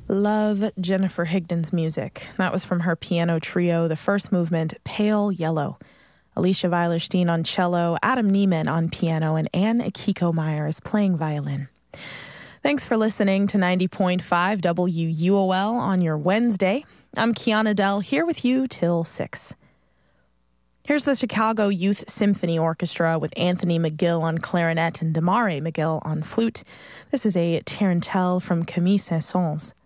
Love Jennifer Higdon's music. That was from her piano trio, the first movement, Pale Yellow. Alicia Weilerstein on cello, Adam Neiman on piano, and Anne Akiko Myers playing violin. Thanks for listening to 90.5 WUOL on your Wednesday. I'm Kiana Dell, here with you till 6. Here's the Chicago Youth Symphony Orchestra with Anthony McGill on clarinet and Damare McGill on flute. This is a tarantelle from Camille Saint-Saëns.